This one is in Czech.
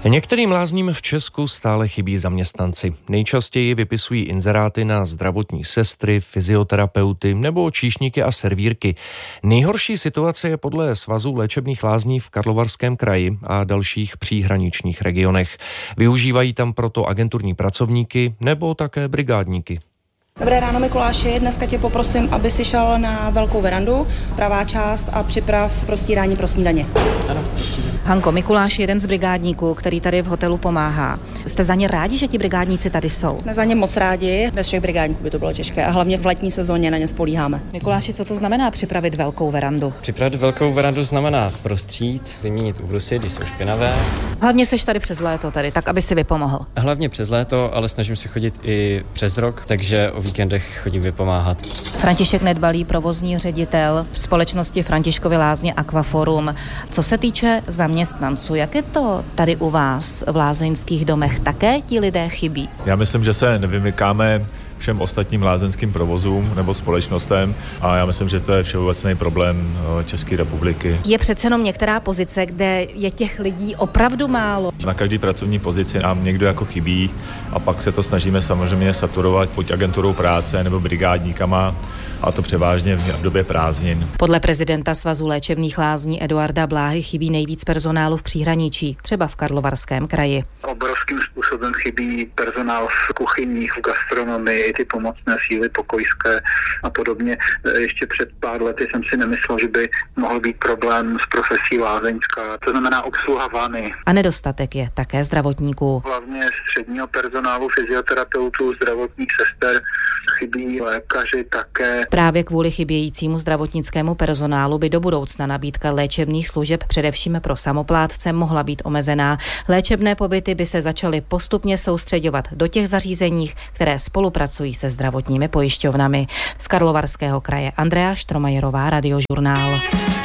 Některým lázním v Česku stále chybí zaměstnanci. Nejčastěji vypisují inzeráty na zdravotní sestry, fyzioterapeuty nebo číšníky a servírky. Nejhorší situace je podle Svazu léčebných lázní v Karlovarském kraji a dalších příhraničních regionech. Využívají tam proto agenturní pracovníky nebo také brigádníky. Dobré ráno, Mikuláši. Dneska tě poprosím, aby si šel na velkou verandu, pravá část, a připrav prostírání pro snídaně. Ano. Hanko, Mikuláš je jeden z brigádníků, který tady v hotelu pomáhá. Jste za ně rádi, že ti brigádníci tady jsou? Jsme za ně moc rádi, bez všech brigádníků by to bylo těžké a hlavně v letní sezóně na ně spolíháme. Mikuláši, co to znamená připravit velkou verandu? Připravit velkou verandu znamená prostřít, vyměnit úbrusy, když jsou špinavé. Hlavně seš tady přes léto tady, tak aby si vypomohl. Hlavně přes léto, ale snažím se chodit i přes rok, takže o víkendech chodím vypomáhat. František Nedbalý, provozní ředitel společnosti Františkovy lázně Aquaforum. Co se týče zaměstnanců, jak je to tady u vás v lázeňských domech? Také ti lidé chybí? Já myslím, že se nevymykáme všem ostatním lázeňským provozům nebo společnostem a já myslím, že to je všeobecný problém České republiky. Je přece jenom některá pozice, kde je těch lidí opravdu málo. Na každé pracovní pozici nám někdo jako chybí a pak se to snažíme samozřejmě saturovat buď agenturou práce nebo brigádníkama, a to převážně v době prázdnin. Podle prezidenta Svazu léčebných lázní Eduarda Bláhy chybí nejvíc personálu v příhraničí, třeba v Karlovarském kraji. Obrovským způsobem chybí personál v kuchyních, v gastronomii, ty pomocné síly pokojské a podobně. Ještě před pár lety jsem si nemyslel, že by mohl být problém s profesí lázeňská, to znamená obsluha vany. A nedostatek je také zdravotníků. Hlavně středního personálu, fyzioterapeutů, zdravotních sester, chybí lékaři také. Právě kvůli chybějícímu zdravotnickému personálu by do budoucna nabídka léčebných služeb především pro samoplátce mohla být omezená. Léčebné pobyty by se začaly postupně soustředovat do těch zařízeních, které spolupracují se zdravotními pojišťovnami. Z Karlovarského kraje Andrea Štromajerová, Radiožurnál.